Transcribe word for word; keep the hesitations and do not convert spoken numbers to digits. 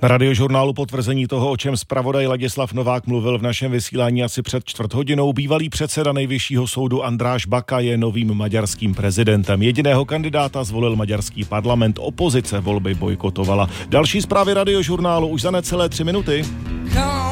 Radiožurnálu potvrzení toho, o čem zpravodaj Ladislav Novák mluvil v našem vysílání asi před čtvrt hodinou. Bývalý předseda Nejvyššího soudu Andráš Baka je novým maďarským prezidentem. Jediného kandidáta zvolil maďarský parlament, opozice volby bojkotovala. Další zprávy Radiožurnálu už za necelé tři minuty.